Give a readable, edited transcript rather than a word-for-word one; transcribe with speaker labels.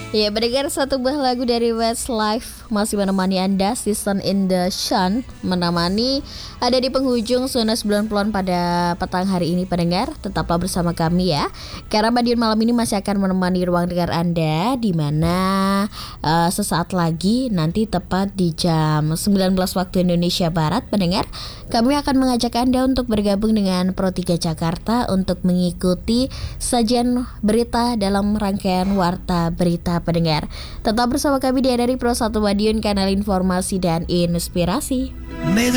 Speaker 1: Ya, mendengar satu buah lagu dari Westlife masih menemani Anda. Season in the Sun menemani ada di penghujung Suara 90-an pada petang hari ini pendengar. Tetaplah bersama kami ya, karena Madiun malam ini masih akan menemani ruang dengar Anda, di mana sesaat lagi nanti tepat di jam 19 waktu Indonesia Barat pendengar, kami akan mengajak Anda untuk bergabung dengan Pro 3 Jakarta untuk mengikuti sajian berita dalam rangkaian Warta Berita pendengar. Tetap bersama kami di dari Pro 1 Madiun, kanal informasi dan inspirasi.